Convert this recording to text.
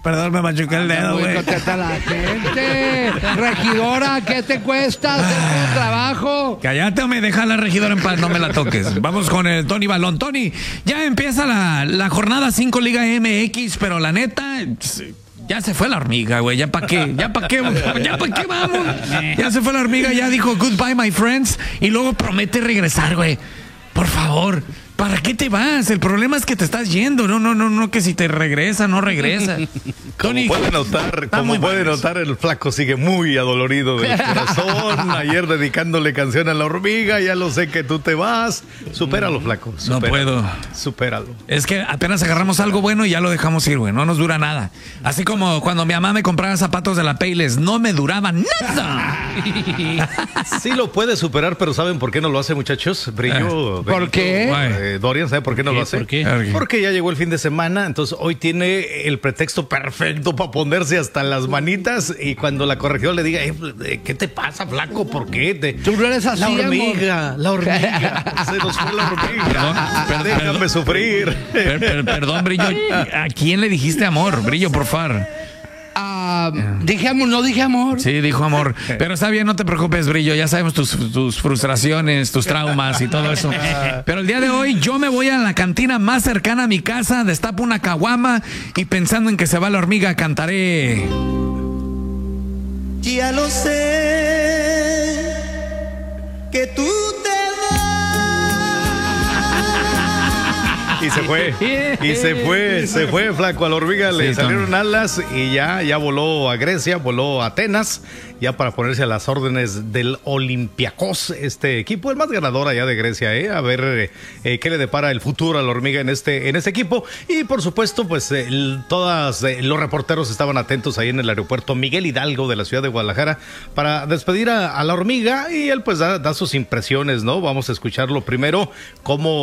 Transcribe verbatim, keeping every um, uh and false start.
Perdón, me machuqué el dedo, güey. Contesta la gente. Regidora, ¿qué te cuesta hacer tu trabajo? Cállate o me deja la regidora en paz, no me la toques. Vamos con el Tony Balón. Tony, ya empieza la, la jornada cinco Liga M X, pero la neta... Ya se fue la hormiga, güey. ¿Ya para qué? ¿Ya para qué? ¿Ya para qué vamos? Ya se fue la hormiga, ya dijo goodbye, my friends. Y luego promete regresar, güey. Por favor, ¿para qué te vas? El problema es que te estás yendo. No, no, no, no, que si te regresa, no regresa. Tony, como puede notar, como puede notar, el flaco sigue muy adolorido del corazón. Ayer dedicándole canción a la hormiga. Ya lo sé que tú te vas. Supéralo, flaco. Supéralo, no puedo. Supéralo. Es que apenas agarramos algo bueno y ya lo dejamos ir, güey. No nos dura nada. Así como cuando mi mamá me compraba zapatos de la Payless, no me duraban nada. Sí lo puede superar, pero ¿saben por qué no lo hace, muchachos? Brillo. ¿Por qué? Eh, Dorian, ¿sabe por qué no ¿Qué? lo hace? ¿Por qué? Porque ya llegó el fin de semana, entonces hoy tiene el pretexto perfecto para ponerse hasta las manitas y cuando la corregidora le diga, eh, ¿qué te pasa, flaco? ¿Por qué? Te... Tú no eres así, La hormiga, amor. la hormiga. Se nos fue la hormiga. Perdón, per- Déjame perdón. sufrir. Per- per- perdón, Brillo. ¿A quién le dijiste amor? Brillo, por favor. Ah, dije amor, no dije amor. Sí, dijo amor. Pero está bien, no te preocupes, Brillo. Ya sabemos tus, tus frustraciones, tus traumas y todo eso. Pero el día de hoy yo me voy a la cantina más cercana a mi casa, destapo una caguama y pensando en que se va la hormiga, cantaré. Ya lo sé, que tú te Y se fue, y se fue, se fue, flaco. A la hormiga le Sí, salieron Tony. alas y ya, ya voló a Grecia, voló a Atenas, ya para ponerse a las órdenes del Olympiacos, este equipo, el más ganador allá de Grecia, ¿eh? A ver eh, qué le depara el futuro a la hormiga en este, en este equipo. Y por supuesto, pues eh, todos eh, los reporteros estaban atentos ahí en el aeropuerto Miguel Hidalgo de la ciudad de Guadalajara para despedir a, a la hormiga y él pues da, da sus impresiones, ¿no? Vamos a escucharlo primero, cómo